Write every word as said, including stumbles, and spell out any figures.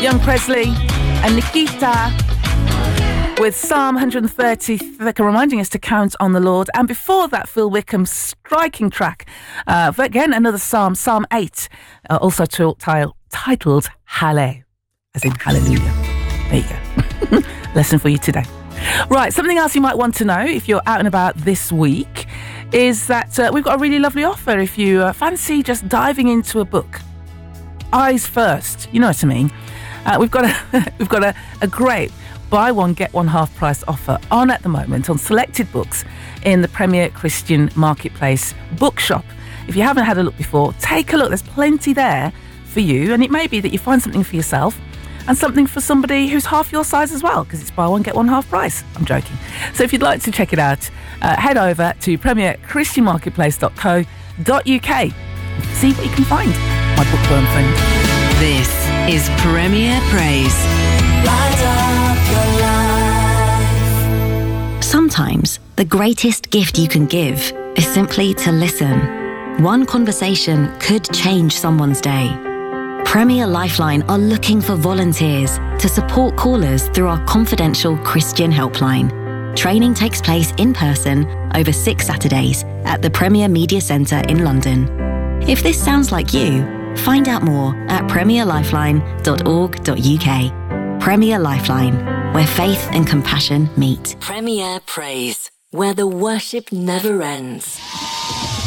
Young Presley and Nikita with Psalm one thirty, reminding us to count on the Lord. And before that, Phil Wickham's striking track. Uh, again, another Psalm, Psalm eight, uh, also t- t- titled Halle, as in Hallelujah. There you go. Lesson for you today. Right, something else you might want to know if you're out and about this week is that uh, we've got a really lovely offer if you uh, fancy just diving into a book. Eyes first, you know what I mean. Uh, we've got a we've got a, a great buy one get one half price offer on at the moment on selected books in the Premier Christian Marketplace bookshop. If you haven't had a look before, take a look. There's plenty there for you, and it may be that you find something for yourself and something for somebody who's half your size as well, because it's buy one get one half price. I'm joking. So if you'd like to check it out, uh, head over to premier christian marketplace dot co dot uk. See what you can find, my bookworm friend. This is Premier Praise. Light up your life. Sometimes the greatest gift you can give is simply to listen. One conversation could change someone's day. Premier Lifeline are looking for volunteers to support callers through our confidential Christian helpline. Training takes place in person over six Saturdays at the Premier Media Centre in London. If this sounds like you, find out more at premier lifeline dot org dot uk. Premier Lifeline, where faith and compassion meet. Premier Praise, where the worship never ends.